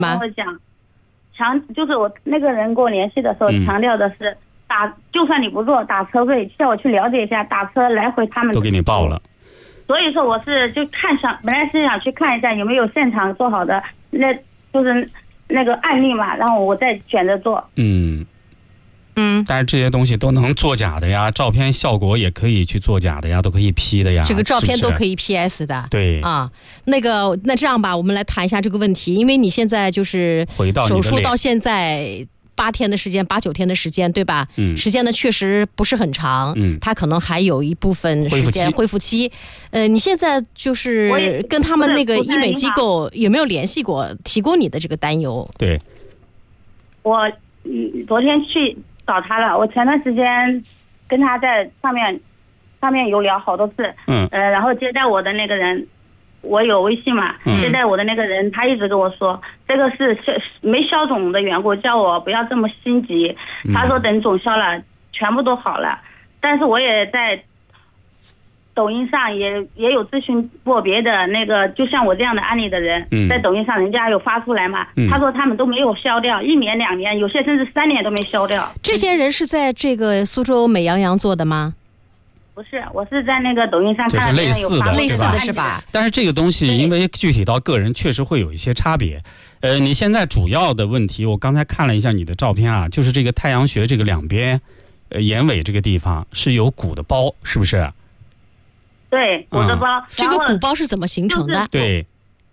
跟我讲，就是我那个人跟我联系的时候强调的是就算你不做打车费，叫我去了解一下打车来回他们都给你报了。 所以说我是就本来是想去看一下有没有现场做好的，那就是那个案例嘛，然后我再选择做。 但是这些东西都能作假的呀，照片效果也可以去作假的呀，都可以 P 的呀。 这个照片都可以 PS 的。 对啊，那这样吧，我们来谈一下这个问题，因为你现在就是手术到现在8天的时间，8、9天的时间，对吧？时间呢确实不是很长，它可能还有一部分时间恢复期。你现在就是跟他们那个医美机构有没有联系过，提过你的这个担忧？ 对， 我昨天去找他了，我前段时间跟他在上面有聊好多次，然后接待我的那个人，我有微信嘛，接待我的那个人他一直跟我说这个是没消肿的缘故，叫我不要这么心急，他说等肿消了全部都好了。但是我也在抖音上也有咨询过别的那个就像我这样的案例的人，在抖音上人家有发出来嘛，他说他们都没有消掉，1年2年，有些甚至3年都没消掉。 这些人是在这个苏州美羊羊做的吗？ 不是，我是在那个抖音上看到类似的是吧？ 但是这个东西因为具体到个人确实会有一些差别。你现在主要的问题，我刚才看了一下你的照片啊，就是这个太阳穴这个两边眼尾这个地方是有鼓的包，是不是？ 对，鼓的包。 这个鼓包是怎么形成的？ 对，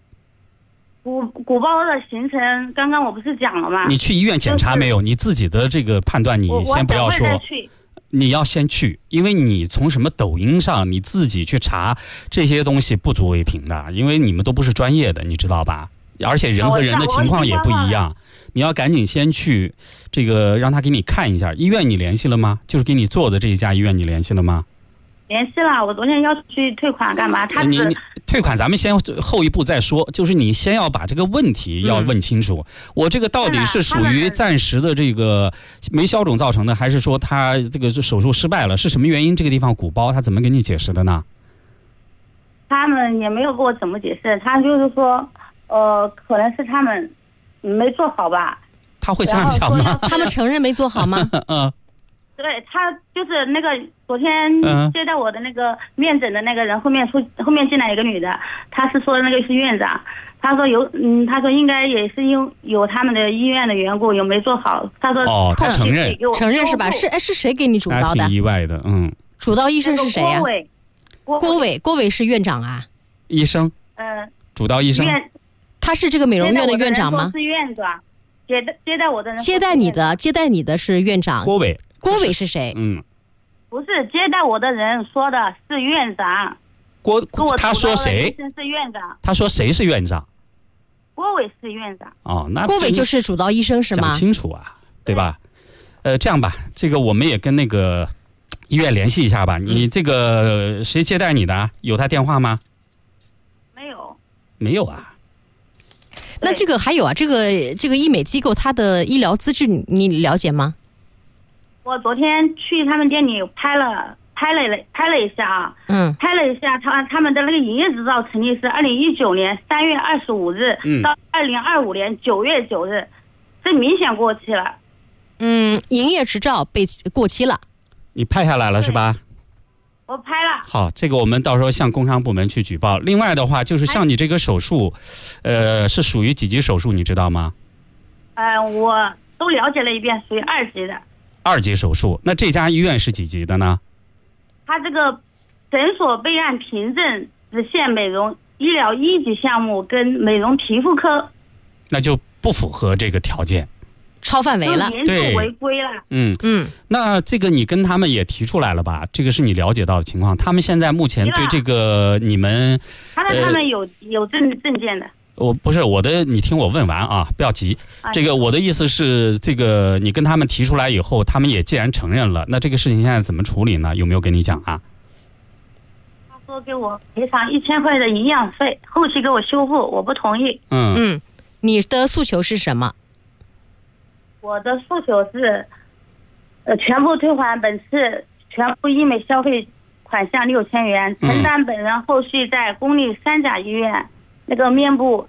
鼓包的形成，刚刚我不是讲了吗？ 你去医院检查没有？你自己的这个判断，你先不要说。你要先去，因为你从什么抖音上你自己去查这些东西不足为凭的，因为你们都不是专业的，你知道吧？而且人和人的情况也不一样，你要赶紧先去这个让他给你看一下。医院你联系了吗？就是给你做的这一家医院你联系了吗？ 联系了，我昨天要去退款干嘛？ 你退款咱们先后一步再说，就是你先要把这个问题要问清楚。我这个到底是属于暂时的这个没消肿造成的，还是说他这个手术失败了？是什么原因这个地方鼓包？他怎么给你解释的呢？ 他们也没有给我怎么解释，他就是说可能是他们没做好吧。 他会这样讲吗？ 他们承认没做好吗？ 对，他就是那个昨天接待我的那个面诊的那个人，后面进来一个女的，她是说那个是院长，她说她说应该也是有他们的医院的缘故，有没做好。她说他承认是吧？是谁给你主刀的？ 挺意外的， 主刀医生是谁呀？郭伟是院长啊？ 医生，主刀医生， 他是这个美容院的院长吗？ 是院长，接待我的人， 接待你的是院长郭伟是谁？ 不是接待我的人说的是院长。 他说谁？ 是院长。 他说谁是院长？ 郭伟是院长。 那郭伟就是主刀医生是吗？ 讲清楚啊，对吧？这样吧，这个我们也跟那个医院联系一下吧。你这个谁接待你的？有他电话吗？没有啊。 那这个还有啊，这个医美机构它的医疗资质你了解吗？ 我昨天去他们店里拍了一下啊，拍了一下他们的那个营业执照成立是2019年3月25日到2025年9月9日，这明显过期了。 营业执照被过期了。 你拍下来了是吧？ 我拍了。 好，这个我们到时候向工商部门去举报。另外的话，就是像你这个手术，是属于几级手术，你知道吗？ 我都了解了一遍，属于2级的。 2级手术，那这家医院是几级的呢？ 他这个诊所备案凭证只限美容医疗1级项目跟美容皮肤科， 那就不符合这个条件， 超范围了， 严重违规了。 那这个你跟他们也提出来了吧？这个是你了解到的情况。他们现在目前对这个你们， 他们有证件的。 不是我的，你听我问完啊，不要急。这个我的意思是，这个你跟他们提出来以后，他们也既然承认了，那这个事情现在怎么处理呢？有没有跟你讲啊？ 他说给我赔偿1000块的营养费，后期给我修复，我不同意。 你的诉求是什么？ 我的诉求是，全部退还本次全部医美消费款项6000元，承担本人后续在公立3甲医院那个面部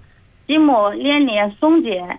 母连连松解，